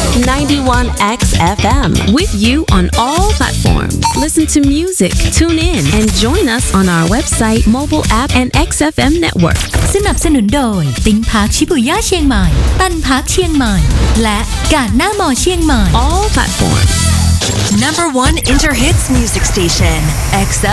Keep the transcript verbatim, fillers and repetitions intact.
ninety-one X F M with you on all platforms. Listen to music, tune in, and join us on our website, mobile app, and เอ็กซ์ เอฟ เอ็ม network. สนับสนุนโดยติ้งพาร์คชิบุย่าเชียงใหม่ตันพาร์คเชียงใหม่และการหน้ามอเชียงใหม่ All platforms. Number one Inter Hits music station, X